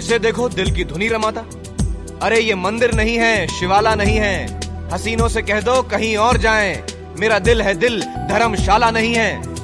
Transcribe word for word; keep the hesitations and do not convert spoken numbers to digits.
से देखो दिल की धुनी रमाता। अरे ये मंदिर नहीं है, शिवाला नहीं है, हसीनों से कह दो कहीं और जाएं, मेरा दिल है दिल धर्मशाला नहीं है।